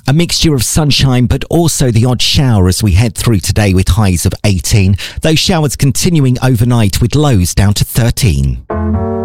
A mixture of sunshine but also the odd shower as we head through today with highs of 18. Those showers continuing overnight with lows down to 13.